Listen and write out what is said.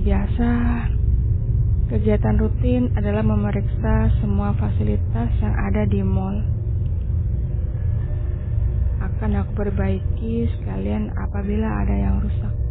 biasa, kegiatan rutin adalah memeriksa semua fasilitas yang ada di mall. Akan aku perbaiki sekalian apabila ada yang rusak.